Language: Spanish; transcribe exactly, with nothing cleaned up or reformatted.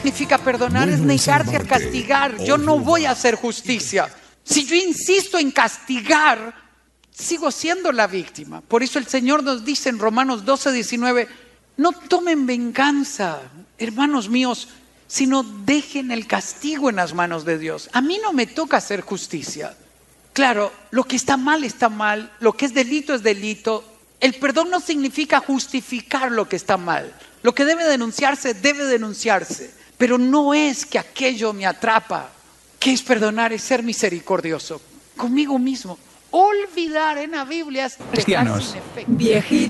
significa perdonar es negarse a castigar. Yo no voy a hacer justicia. Si yo insisto en castigar, sigo siendo la víctima. Por eso el Señor nos dice en Romanos doce, diecinueve, no tomen venganza, hermanos míos, sino dejen el castigo en las manos de Dios. A mí no me toca hacer justicia. Claro, lo que está mal está mal, lo que es delito es delito. El perdón no significa justificar lo que está mal. Lo que debe denunciarse, debe denunciarse. Pero no es que aquello me atrapa. ¿Qué es perdonar? Es ser misericordioso conmigo mismo. Olvidar en la Biblia es cristianos, viejitos.